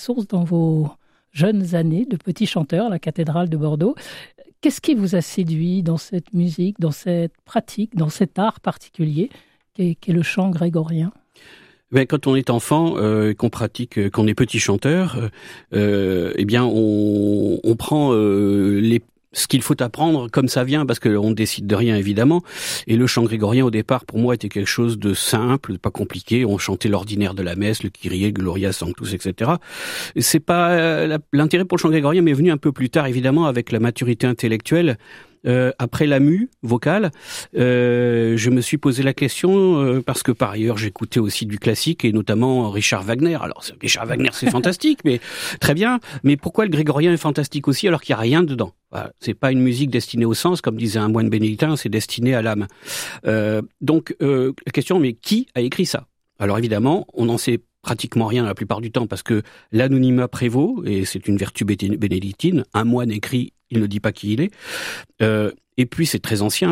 source dans vos jeunes années de petit chanteur à la cathédrale de Bordeaux. Qu'est-ce qui vous a séduit dans cette musique, dans cette pratique, dans cet art particulier qu'est le chant grégorien ? Ben, quand on est enfant, qu'on pratique, qu'on est petit chanteur, eh bien, on prend ce qu'il faut apprendre comme ça vient, parce qu'on ne décide de rien évidemment. Et le chant grégorien au départ pour moi était quelque chose de simple, pas compliqué. On chantait l'ordinaire de la messe, le Kyrie, Gloria, Sanctus, etc. C'est pas l'intérêt pour le chant grégorien m'est venu un peu plus tard évidemment avec la maturité intellectuelle. Après la mue vocale, je me suis posé la question parce que par ailleurs j'écoutais aussi du classique et notamment Richard Wagner. Alors Richard Wagner c'est fantastique, mais très bien. Mais pourquoi le grégorien est fantastique aussi alors qu'il n'y a rien dedans ? Voilà, c'est pas une musique destinée au sens, comme disait un moine bénédictin, c'est destiné à l'âme. Donc la question, mais qui a écrit ça ? Alors évidemment, on n'en sait pratiquement rien la plupart du temps parce que l'anonymat prévaut et c'est une vertu bénédictine. Un moine écrit, il ne dit pas qui il est. Et puis c'est très ancien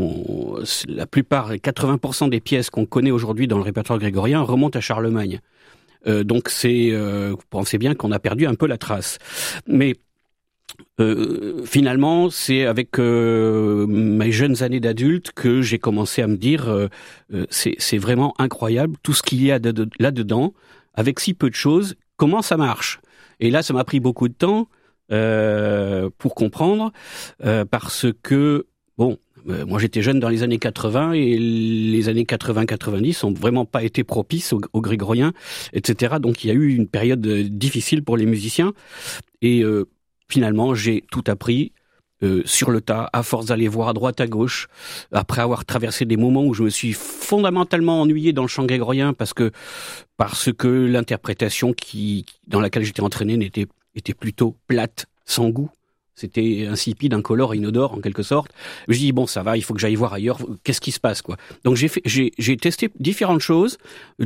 la plupart, 80% des pièces qu'on connaît aujourd'hui dans le répertoire grégorien remontent à Charlemagne. Donc vous pensez bien qu'on a perdu un peu la trace. Mais finalement, c'est avec mes jeunes années d'adulte que j'ai commencé à me dire c'est vraiment incroyable tout ce qu'il y a là-dedans, avec si peu de choses, comment ça marche. Et là, ça m'a pris beaucoup de temps pour comprendre, parce que, moi j'étais jeune dans les années 80 et les années 80-90 ont vraiment pas été propices aux grégoriens, etc. Donc il y a eu une période difficile pour les musiciens et finalement j'ai tout appris sur le tas, à force d'aller voir à droite à gauche, après avoir traversé des moments où je me suis fondamentalement ennuyé dans le chant grégorien parce que l'interprétation dans laquelle j'étais entraîné était plutôt plate, sans goût. C'était insipide, incolore, inodore en quelque sorte. Je dis bon, ça va, il faut que j'aille voir ailleurs. Qu'est-ce qui se passe quoi ? Donc j'ai testé différentes choses,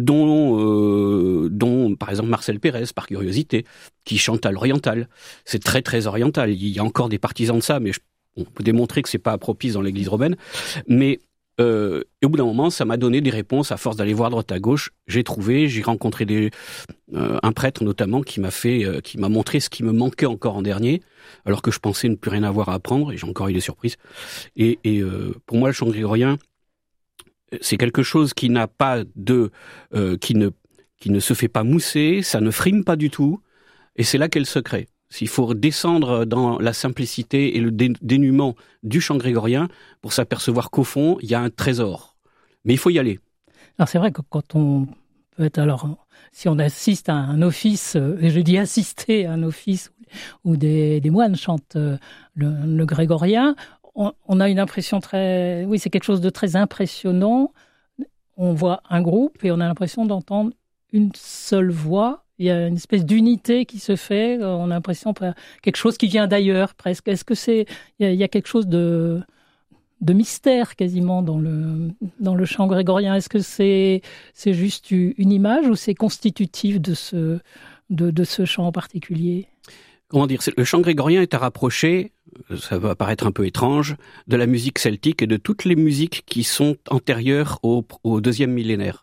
dont par exemple Marcel Pérez par curiosité, qui chante à l'oriental. C'est très très oriental. Il y a encore des partisans de ça, mais on peut démontrer que c'est pas propice dans l'Église romaine. Mais et au bout d'un moment, ça m'a donné des réponses à force d'aller voir droite à gauche. J'ai rencontré un prêtre notamment qui m'a montré ce qui me manquait encore en dernier, alors que je pensais ne plus rien avoir à apprendre, et j'ai encore eu des surprises. Et pour moi, le chant grégorien, c'est quelque chose qui n'a pas qui ne se fait pas mousser, ça ne frime pas du tout, et c'est là qu'est le secret. S'il faut descendre dans la simplicité et le dénuement du chant grégorien pour s'apercevoir qu'au fond, il y a un trésor. Mais il faut y aller. Alors c'est vrai que quand on peut être si on assiste à un office, et je dis assister à un office où des moines chantent le grégorien, on a une impression c'est quelque chose de très impressionnant. On voit un groupe et on a l'impression d'entendre une seule voix. Il y a une espèce d'unité qui se fait. On a l'impression quelque chose qui vient d'ailleurs presque. Est-ce que il y a quelque chose de mystère quasiment dans le chant grégorien? Est-ce que c'est juste une image ou c'est constitutif de ce chant en particulier? Comment dire, le chant grégorien est à rapprocher, ça va paraître un peu étrange, de la musique celtique et de toutes les musiques qui sont antérieures au deuxième millénaire.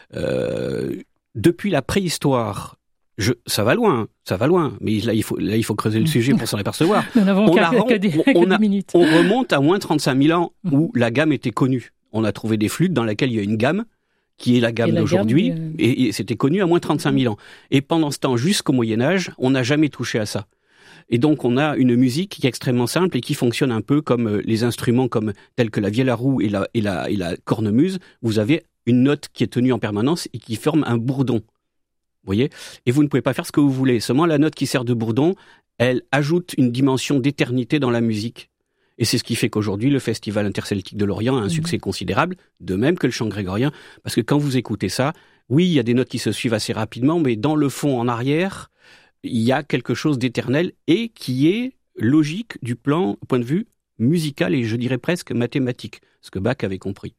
Depuis la préhistoire, ça va loin, mais là il faut creuser le sujet pour s'en apercevoir. Nous n'avons quelques minutes. On remonte à moins de 35 000 ans où la gamme était connue. On a trouvé des flûtes dans lesquelles il y a une gamme qui est la gamme d'aujourd'hui, et c'était connu à moins de 35 000 ans. Et pendant ce temps, jusqu'au Moyen-Âge, on n'a jamais touché à ça. Et donc on a une musique qui est extrêmement simple et qui fonctionne un peu comme les instruments tels que la vielle à roue et la cornemuse. Vous avez une note qui est tenue en permanence et qui forme un bourdon. Vous voyez ? Et vous ne pouvez pas faire ce que vous voulez. Seulement la note qui sert de bourdon, elle ajoute une dimension d'éternité dans la musique. Et c'est ce qui fait qu'aujourd'hui, le Festival interceltique de Lorient a un succès considérable, de même que le chant grégorien, parce que quand vous écoutez ça, oui, il y a des notes qui se suivent assez rapidement, mais dans le fond, en arrière, il y a quelque chose d'éternel et qui est logique du point de vue musical et je dirais presque mathématique, ce que Bach avait compris.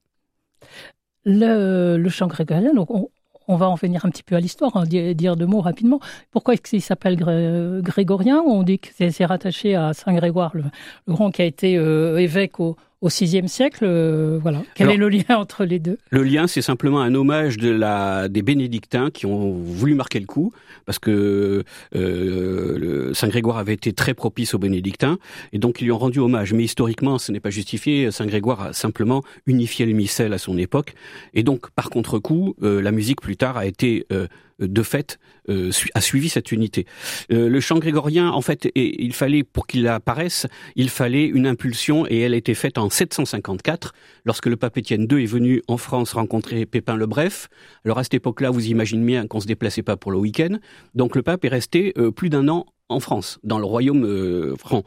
Le chant grégorien, donc on va en venir un petit peu à l'histoire, dire deux mots rapidement. Pourquoi est-ce qu'il s'appelle grégorien ? On dit que c'est rattaché à Saint Grégoire le Grand, qui a été évêque au au VIe siècle. Voilà. Quel est le lien entre les deux ? Le lien, c'est simplement un hommage des bénédictins qui ont voulu marquer le coup, parce que Saint Grégoire avait été très propice aux bénédictins, et donc ils lui ont rendu hommage. Mais historiquement, ce n'est pas justifié. Saint Grégoire a simplement unifié le missel à son époque, et donc par contre-coup, la musique plus tard a été de fait a suivi cette unité. Le chant grégorien, en fait, il fallait, pour qu'il apparaisse, il fallait une impulsion, et elle a été faite en 754, lorsque le pape Étienne II est venu en France rencontrer Pépin le Bref. Alors à cette époque-là, vous imaginez bien qu'on se déplaçait pas pour le week-end, donc le pape est resté plus d'un an en France, dans le royaume franc.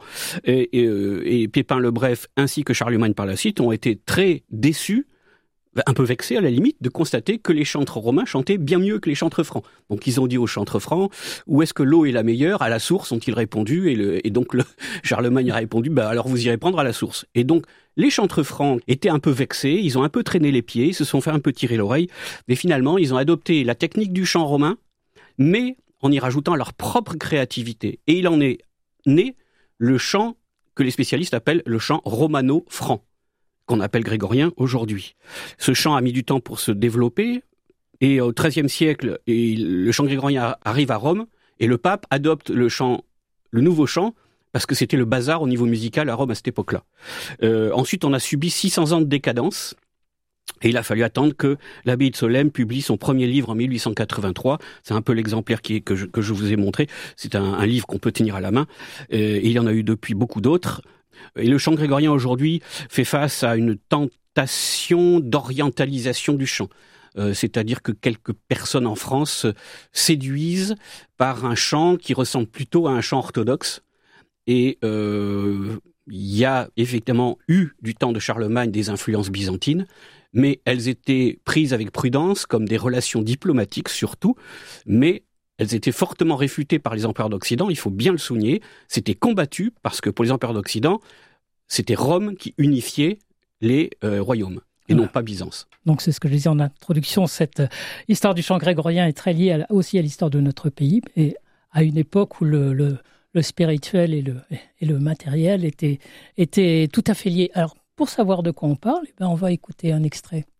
Et Pépin le Bref, ainsi que Charlemagne par la suite, ont été très déçus, un peu vexés à la limite, de constater que les chantres romains chantaient bien mieux que les chantres francs. Donc ils ont dit aux chantres francs, où est-ce que l'eau est la meilleure ? À la source, ont-ils répondu, et donc Charlemagne a répondu, alors vous irez prendre à la source. Et donc les chantres francs étaient un peu vexés, ils ont un peu traîné les pieds, ils se sont fait un peu tirer l'oreille, mais finalement ils ont adopté la technique du chant romain, mais en y rajoutant leur propre créativité. Et il en est né le chant que les spécialistes appellent le chant romano-franc, qu'on appelle grégorien aujourd'hui. Ce chant a mis du temps pour se développer, et au XIIIe siècle, le chant grégorien arrive à Rome, et le pape adopte le nouveau chant, parce que c'était le bazar au niveau musical à Rome à cette époque-là. Ensuite, on a subi 600 ans de décadence, et il a fallu attendre que l'abbaye de Solesmes publie son premier livre en 1883. C'est un peu l'exemplaire que je vous ai montré. C'est un livre qu'on peut tenir à la main, et il y en a eu depuis beaucoup d'autres. Et le chant grégorien aujourd'hui fait face à une tentation d'orientalisation du chant. C'est-à-dire que quelques personnes en France séduisent par un chant qui ressemble plutôt à un chant orthodoxe. Et il y a effectivement eu du temps de Charlemagne des influences byzantines, mais elles étaient prises avec prudence, comme des relations diplomatiques surtout, mais elles étaient fortement réfutées par les empereurs d'Occident, il faut bien le souligner. C'était combattu parce que pour les empereurs d'Occident, c'était Rome qui unifiait les royaumes, et non pas Byzance. Donc c'est ce que je disais en introduction, cette histoire du chant grégorien est très liée aussi à l'histoire de notre pays, et à une époque où le spirituel et le matériel étaient tout à fait liés. Alors pour savoir de quoi on parle, on va écouter un extrait.